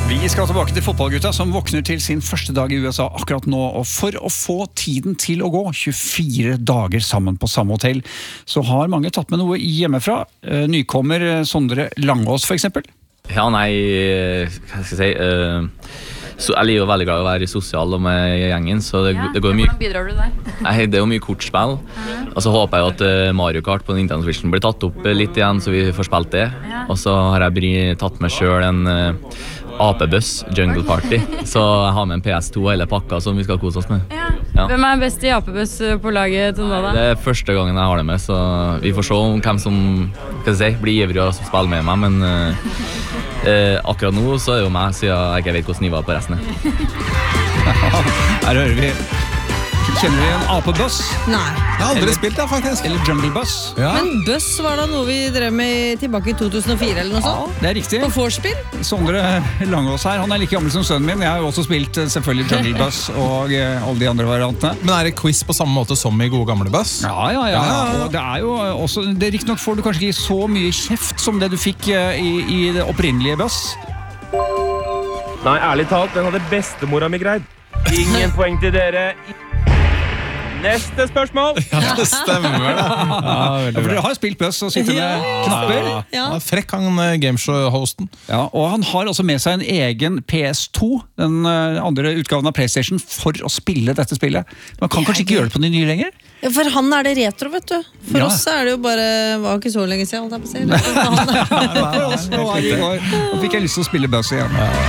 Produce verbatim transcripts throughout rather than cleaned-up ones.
Vi skal tilbake til fotballgutta som våkner til sin første dag i U S A akkurat nå, og for å få tiden til å gå, tjuefire dager sammen på samme hotell, så har mange tatt med noe hjemmefra. Nykommer Sondre Langås for eksempel. Ja, nei, hva skal jeg si, uh, så jeg er jo veldig glad i å være sosial med gjengen, så det, ja, det går mye... Hvordan bidrar du der? Nei, det er jo mye kortspill, og så håper jeg at uh, Mario Kart på Nintendo Switch blir tatt opp litt igjen, så vi får spilt det. Ja. Og så har jeg bry, tatt med selv en... Uh, Apebuss, Jungle Party. Så jeg har med en P S to og hele pakka som vi skal kose oss med. Ja. Ja. Hvem er best i Apebuss på laget til nå da? Det er første gangen jeg har det med, så vi får se om hvem som hva skal jeg si, blir ivrig å spille med meg, men uh, uh, akkurat nå så er det jo meg, siden jeg ikke vet hvordan nivået på resten er. Her hører vi. Kjenner vi en apebuss? Nei. Jeg har aldri eller, spilt det, faktisk. Eller jungle bus. Ja. Men buss var da noe vi drev med tilbake i to tusen og fire eller noe sånt? Ja, det er riktig. På vorspiel? Sondre Langås her, han er like gammel som sønnen min. Jeg har jo også spilt selvfølgelig jungle bus og uh, alle de andre variantene. Men er det quiz på samme måte som i gode gamle buss? Ja, ja, ja. ja. Og det er jo også, det er riktig nok får du kanskje ikke så mye kjeft som det du fikk uh, i, i det opprinnelige buss. Nei, ærlig talt, den hadde bestemora mi greid. Ingen poeng til dere. Neste spørsmål. Ja, det stemmer det. Ja, ja, for dere har spilt buss og sitter med knapper. Ja, ja. Frekk han gameshow-hosten. Ja, og han har også med seg en egen P S to, den andre utgaven av PlayStation, for å spille dette spillet. Man kan kanskje ikke gjøre det på de nye lenger? Ja, for han er det retro, vet du. For ja. Oss er det jo bare, var ikke så lenge siden, holdt jeg på å si. For oss var det i går. Nå fikk jeg lyst til å spille buss igjen. Ja.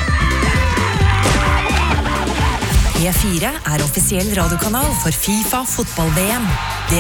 P fire er offisiell radiokanal for FIFA fotball-V M. Det